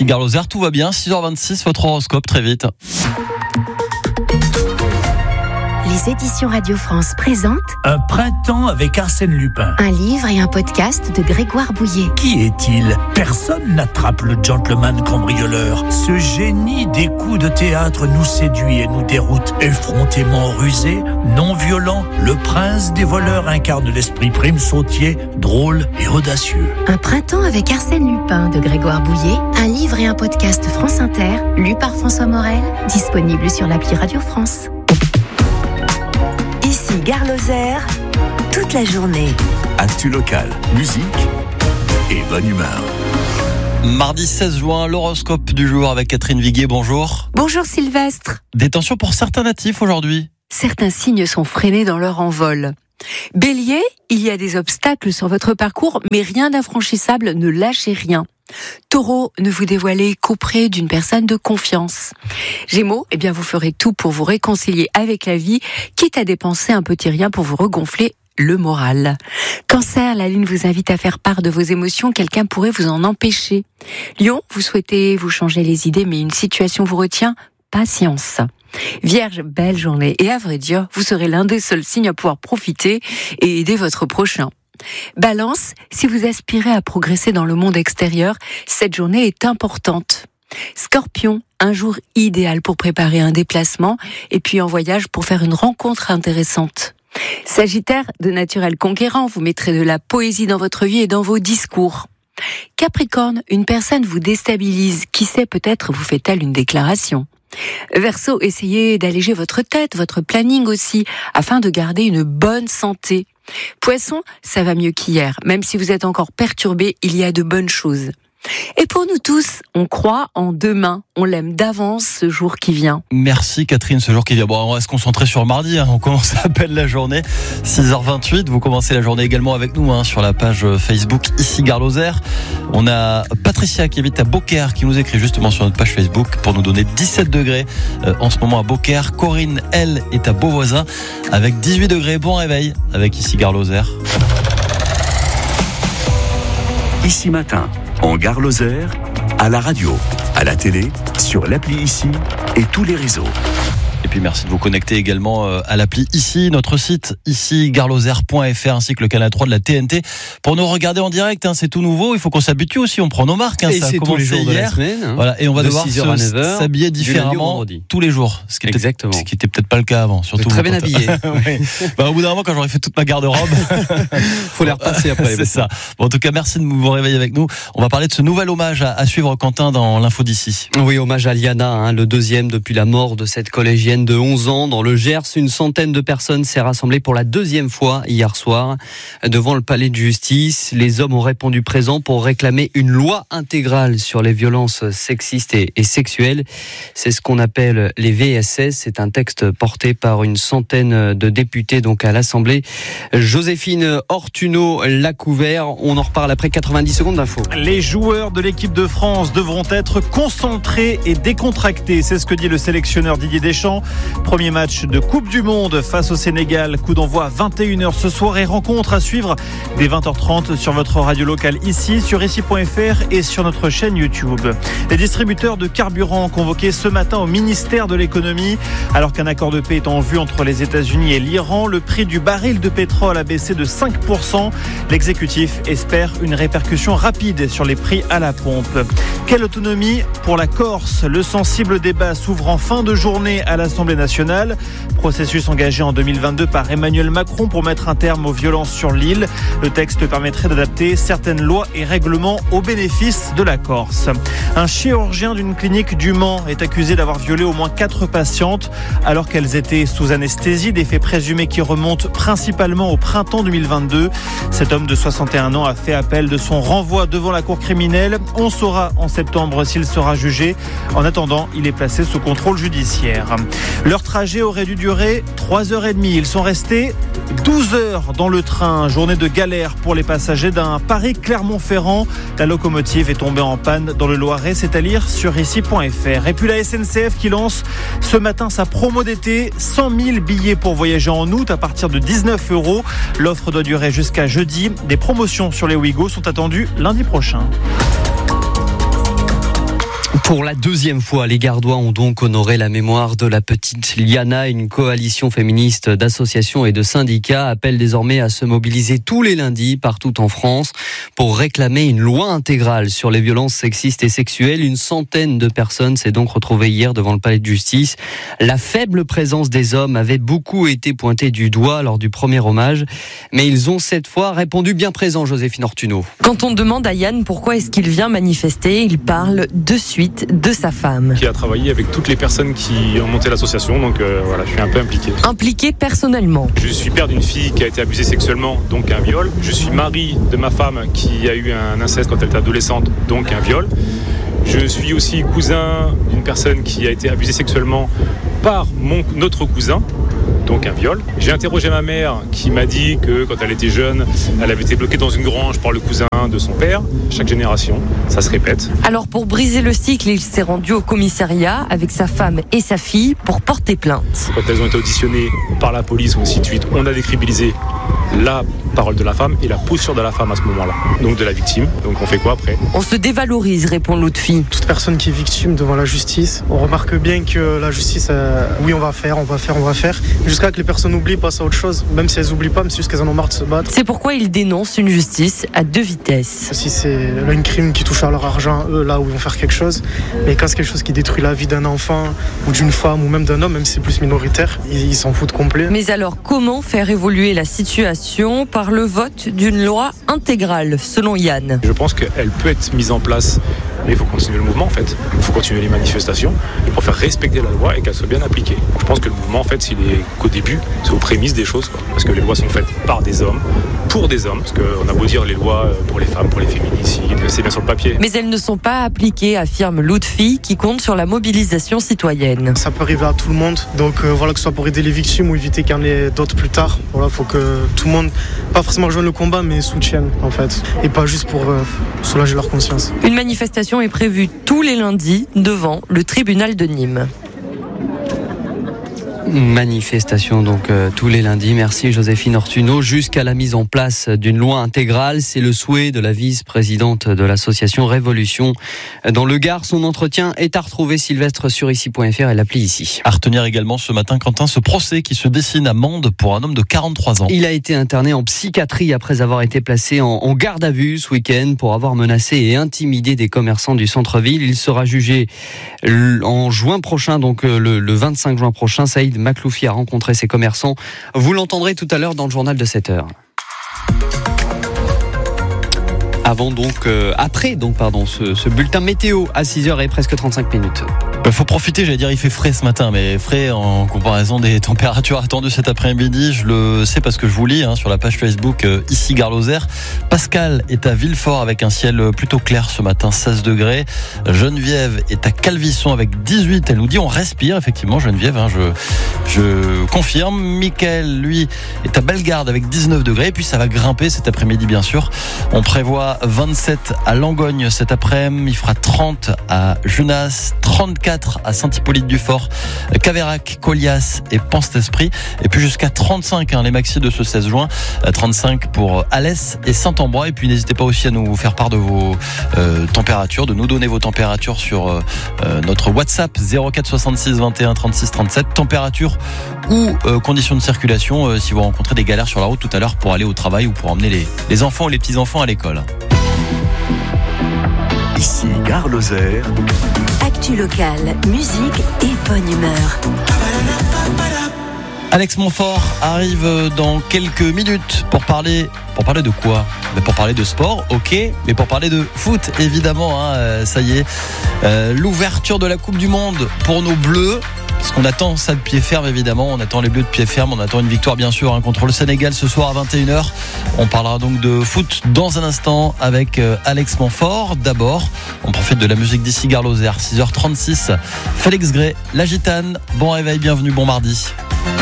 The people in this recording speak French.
Ici Gare Lozère, tout va bien, 6h26, votre horoscope très vite. Les éditions Radio France présentent Un printemps avec Arsène Lupin. un livre et un podcast de Grégoire Bouillet. Qui est-il ? Personne n'attrape le gentleman cambrioleur. Ce génie des coups de théâtre nous séduit et nous déroute. Effrontément rusé, non violent, le prince des voleurs incarne l'esprit prime sautier, drôle et audacieux. Un printemps avec Arsène Lupin de Grégoire Bouillet, un livre et un podcast France Inter, lu par François Morel, disponible sur l'appli Radio France. Ici Gare Lozère, toute la journée. Actu locale, musique et bonne humeur. Mardi 16 juin, l'horoscope du jour avec Catherine Viguier, bonjour. Bonjour Sylvestre. Des tensions pour certains natifs aujourd'hui. Certains signes sont freinés dans leur envol. Bélier, il y a des obstacles sur votre parcours, mais rien d'infranchissable, ne lâchez rien. Taureau, ne vous dévoilez qu'auprès d'une personne de confiance. Gémeaux, vous ferez tout pour vous réconcilier avec la vie, quitte à dépenser un petit rien pour vous regonfler le moral. Cancer, la lune vous invite à faire part de vos émotions, quelqu'un pourrait vous en empêcher. Lion, vous souhaitez vous changer les idées, mais une situation vous retient, patience. Vierge, belle journée, et à vrai dire, vous serez l'un des seuls signes à pouvoir profiter et aider votre prochain. Balance, si vous aspirez à progresser dans le monde extérieur, cette journée est importante. Scorpion, un jour idéal pour préparer un déplacement et puis en voyage pour faire une rencontre intéressante. Sagittaire, de naturel conquérant, vous mettrez de la poésie dans votre vie et dans vos discours. Capricorne, une personne vous déstabilise, qui sait, peut-être vous fait-elle une déclaration. Verseau, essayez d'alléger votre tête, votre planning aussi, afin de garder une bonne santé. Poisson, ça va mieux qu'hier. Même si vous êtes encore perturbé, il y a de bonnes choses. Et pour nous tous, on croit en demain. On l'aime d'avance, ce jour qui vient. Merci Catherine, ce jour qui vient. Bon, on va se concentrer sur mardi, on commence à peine la journée, 6h28. Vous commencez la journée également avec nous sur la page Facebook Ici Gare Lozère. On a Patricia qui habite à Beaucaire qui nous écrit justement sur notre page Facebook pour nous donner 17 degrés en ce moment à Beaucaire. Corinne, elle, est à Beauvoisin avec 18 degrés. Bon réveil avec Ici Gare Lozère. Ici matin, en Gare Lozère, à la radio, à la télé, sur l'appli Ici et tous les réseaux. Et puis merci de vous connecter également à l'appli Ici, notre site ici-garlozère.fr ainsi que le canal 3 de la TNT pour nous regarder en direct. C'est tout nouveau, il faut qu'on s'habitue aussi, on prend nos marques. Et ça a c'est tous les commencé jours de hier. la semaine. Voilà, et on va de devoir 6h à 9h, s'habiller différemment tous les jours. Ce qui était peut-être pas le cas avant. Surtout très bien habillé. Oui. Au bout d'un moment, quand j'aurais fait toute ma garde-robe, faut les repasser après. C'est ça. Bon, en tout cas, merci de vous réveiller avec nous. On va parler de ce nouvel hommage à suivre, Quentin, dans l'info d'ici. Oui, hommage à Liana, le deuxième depuis la mort de cette collégienne de 11 ans. Dans le Gers, une centaine de personnes s'est rassemblée pour la deuxième fois hier soir devant le palais de justice. Les hommes ont répondu présent pour réclamer une loi intégrale sur les violences sexistes et sexuelles. C'est ce qu'on appelle les VSS. C'est un texte porté par une centaine de députés donc à l'Assemblée. Joséphine Ortuno l'a couvert. On en reparle après 90 secondes d'info. Les joueurs de l'équipe de France devront être concentrés et décontractés. C'est ce que dit le sélectionneur Didier Deschamps. Premier match de Coupe du Monde face au Sénégal. Coup d'envoi 21h ce soir et rencontre à suivre dès 20h30 sur votre radio locale ici, sur ici.fr et sur notre chaîne YouTube. Les distributeurs de carburant convoqués ce matin au ministère de l'économie. Alors qu'un accord de paix est en vue entre les États-Unis et l'Iran, le prix du baril de pétrole a baissé de 5%. L'exécutif espère une répercussion rapide sur les prix à la pompe. Quelle autonomie pour la Corse ? Le sensible débat s'ouvre en fin de journée à l'Assemblée nationale. Processus engagé en 2022 par Emmanuel Macron pour mettre un terme aux violences sur l'île. Le texte permettrait d'adapter certaines lois et règlements au bénéfice de la Corse. Un chirurgien d'une clinique du Mans est accusé d'avoir violé au moins 4 patientes alors qu'elles étaient sous anesthésie, des faits présumés qui remontent principalement au printemps 2022. Cet homme de 61 ans a fait appel de son renvoi devant la cour criminelle. On saura en septembre s'il sera jugé. En attendant, il est placé sous contrôle judiciaire. Leur trajet aurait dû durer 3h30. Ils sont restés 12 heures dans le train. Journée de galère pour les passagers d'un Paris-Clermont-Ferrand. La locomotive est tombée en panne dans le Loiret, c'est à lire sur ici.fr. Et puis la SNCF qui lance ce matin sa promo d'été. 100 000 billets pour voyager en août à partir de 19 €. L'offre doit durer jusqu'à jeudi. Des promotions sur les Ouigo sont attendues lundi prochain. Pour la deuxième fois, les Gardois ont donc honoré la mémoire de la petite Liana. Une coalition féministe d'associations et de syndicats appelle désormais à se mobiliser tous les lundis partout en France pour réclamer une loi intégrale sur les violences sexistes et sexuelles. Une centaine de personnes s'est donc retrouvée hier devant le palais de justice. La faible présence des hommes avait beaucoup été pointée du doigt lors du premier hommage, mais ils ont cette fois répondu bien présent, Joséphine Ortuno. Quand on demande à Yann pourquoi est-ce qu'il vient manifester, il parle de suite de sa femme. Qui a travaillé avec toutes les personnes qui ont monté l'association, donc voilà, je suis un peu impliqué. Impliqué personnellement. Je suis père d'une fille qui a été abusée sexuellement, donc un viol. Je suis mari de ma femme qui a eu un inceste quand elle était adolescente, donc un viol. Je suis aussi cousin d'une personne qui a été abusée sexuellement par notre cousin, donc un viol. J'ai interrogé ma mère qui m'a dit que quand elle était jeune, elle avait été bloquée dans une grange par le cousin de son père. Chaque génération, ça se répète. Alors pour briser le cycle, il s'est rendu au commissariat avec sa femme et sa fille pour porter plainte. Quand elles ont été auditionnées par la police ou ainsi de suite, on a décrédibilisé la parole de la femme et la posture de la femme à ce moment-là, donc de la victime. Donc on fait quoi après ? On se dévalorise, répond l'autre fille. Toute personne qui est victime devant la justice, on remarque bien que la justice, oui on va faire, jusqu'à que les personnes oublient, passent à autre chose, même si elles oublient pas, mais c'est juste qu'elles en ont marre de se battre. C'est pourquoi il dénonce une justice à deux vitesses. Si c'est un crime qui touche à leur argent, eux là où ils vont faire quelque chose, mais quand c'est quelque chose qui détruit la vie d'un enfant ou d'une femme ou même d'un homme, même si c'est plus minoritaire, ils s'en foutent complet. Mais alors comment faire évoluer la situation par le vote d'une loi intégrale, selon Yann ? Je pense qu'elle peut être mise en place, mais il faut continuer le mouvement en fait. Il faut continuer les manifestations pour faire respecter la loi et qu'elle soit bien appliquée. Je pense que le mouvement en fait, s'il est qu'au début, c'est aux prémices des choses, quoi. Parce que les lois sont faites par des hommes, pour des hommes, parce qu'on a beau dire les lois pour les femmes, pour les féminicides, c'est bien sur le papier. Mais elles ne sont pas appliquées, affirme Lutfi, qui compte sur la mobilisation citoyenne. Ça peut arriver à tout le monde, donc voilà, que ce soit pour aider les victimes ou éviter qu'il y en ait d'autres plus tard. Voilà, faut que tout le monde, pas forcément rejoigne le combat, mais soutienne en fait, et pas juste pour soulager leur conscience. Une manifestation est prévue tous les lundis devant le tribunal de Nîmes. Manifestation donc tous les lundis. Merci Joséphine Ortuno. Jusqu'à la mise en place d'une loi intégrale, c'est le souhait de la vice-présidente de l'association Révolution. Dans le Gard, son entretien est à retrouver, Sylvestre, sur ici.fr et l'appli ici. À retenir également ce matin, Quentin, ce procès qui se dessine à Mende pour un homme de 43 ans. Il a été interné en psychiatrie après avoir été placé en garde à vue ce week-end pour avoir menacé et intimidé des commerçants du centre-ville. Il sera jugé en juin prochain, donc le 25 juin prochain. Saïd Makloufi a rencontré ses commerçants. Vous l'entendrez tout à l'heure dans le journal de 7h. Après ce bulletin météo à 6h et presque 35 minutes. Il faut profiter, j'allais dire il fait frais ce matin, mais frais en comparaison des températures attendues cet après-midi. Je le sais parce que je vous lis sur la page Facebook ici Gare Lozère. Pascal est à Villefort avec un ciel plutôt clair ce matin, 16 degrés. Geneviève est à Calvisson avec 18. Elle nous dit on respire, effectivement Geneviève, je confirme. Mickaël, lui, est à Bellegarde avec 19 degrés. Et puis ça va grimper cet après-midi bien sûr. On prévoit 27 à Langogne cet après-midi. Il fera 30 à Genasse, 34 à Saint-Hippolyte-du-Fort, Caveyrac, Colias et Pense-Esprit. Et puis jusqu'à 35 les maxis de ce 16 juin. 35 pour Alès et Saint-Ambrois. Et puis n'hésitez pas aussi à nous faire part de vos températures, de nous donner vos températures sur notre WhatsApp 04 66 21 36 37. Température ou conditions de circulation si vous rencontrez des galères sur la route tout à l'heure pour aller au travail ou pour emmener les enfants ou les petits-enfants à l'école. Ici Gare Lozère. Actu locale, musique et bonne humeur. Alex Montfort arrive dans quelques minutes pour parler de quoi ? Pour parler de sport, ok, mais pour parler de foot, évidemment, ça y est. L'ouverture de la Coupe du Monde pour nos Bleus. Parce qu'on attend ça de pied ferme, évidemment. On attend les Bleus de pied ferme. On attend une victoire, bien sûr, contre le Sénégal ce soir à 21h. On parlera donc de foot dans un instant avec Alex Montfort. D'abord, on profite de la musique d'ici Gare Lozère, 6h36. Félix Gray, La Gitane. Bon réveil, bienvenue, bon mardi.